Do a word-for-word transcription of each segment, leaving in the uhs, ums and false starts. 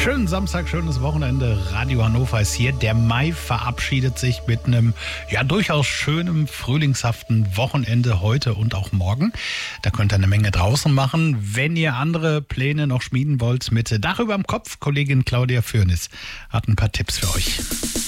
Schönen Samstag, schönes Wochenende. Radio Hannover ist hier. Der Mai verabschiedet sich mit einem ja durchaus schönen, frühlingshaften Wochenende heute und auch morgen. Da könnt ihr eine Menge draußen machen. Wenn ihr andere Pläne noch schmieden wollt mit Dach überm Kopf, Kollegin Claudia Fürnis hat ein paar Tipps für euch.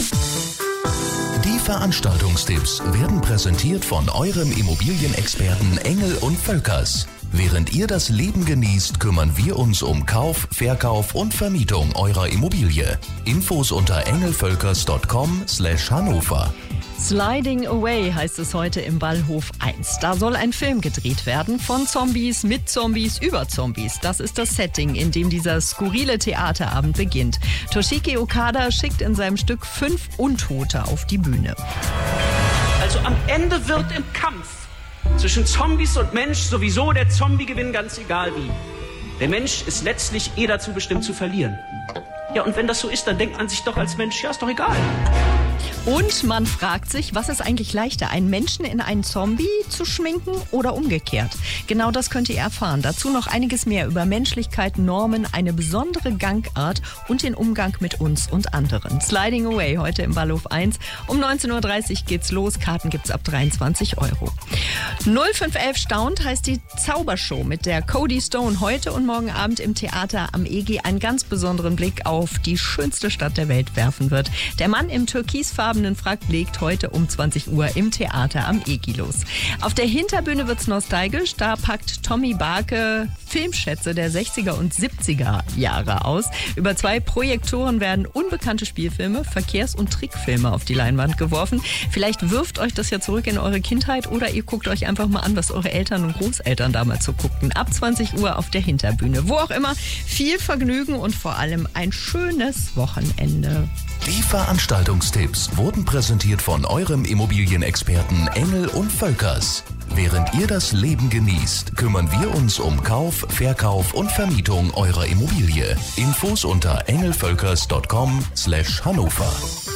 Die Veranstaltungstipps werden präsentiert von eurem Immobilienexperten Engel und Völkers. Während ihr das Leben genießt, kümmern wir uns um Kauf, Verkauf und Vermietung eurer Immobilie. Infos unter engelvölkers punkt com slash Hannover. Sliding Away heißt es heute im Ballhof eins. Da soll ein Film gedreht werden, von Zombies, mit Zombies, über Zombies. Das ist das Setting, in dem dieser skurrile Theaterabend beginnt. Toshiki Okada schickt in seinem Stück fünf Untote auf die Bühne. Also am Ende wird im Kampf zwischen Zombies und Mensch sowieso der Zombie-Gewinn, ganz egal wie. Der Mensch ist letztlich eh dazu bestimmt zu verlieren. Ja, und wenn das so ist, dann denkt man sich doch als Mensch, ja, ist doch egal. Und man fragt sich, was ist eigentlich leichter, einen Menschen in einen Zombie zu schminken oder umgekehrt? Genau das könnt ihr erfahren. Dazu noch einiges mehr über Menschlichkeit, Normen, eine besondere Gangart und den Umgang mit uns und anderen. Sliding Away heute im Ballhof eins. Um neunzehn Uhr dreißig geht's los. Karten gibt's ab dreiundzwanzig Euro. null fünf elf Staunt heißt die Zaubershow, mit der Cody Stone heute und morgen Abend im Theater am E G einen ganz besonderen Blick auf die schönste Stadt der Welt werfen wird. Der Mann im türkisfarbenen Frack legt heute um zwanzig Uhr im Theater am E G los. Auf der Hinterbühne wird's nostalgisch. Da packt Tommy Barke Filmschätze der sechziger und siebziger Jahre aus. Über zwei Projektoren werden unbekannte Spielfilme, Verkehrs- und Trickfilme auf die Leinwand geworfen. Vielleicht wirft euch das ja zurück in eure Kindheit oder ihr guckt euch einfach mal an, was eure Eltern und Großeltern damals so guckten. Ab zwanzig Uhr auf der Hinterbühne. Wo auch immer, viel Vergnügen und vor allem ein schönes Wochenende. Die Veranstaltungstipps wurden präsentiert von eurem Immobilienexperten Engel und Völkers. Während ihr das Leben genießt, kümmern wir uns um Kauf, Verkauf und Vermietung eurer Immobilie. Infos unter engelvölkers punkt com slash Hannover.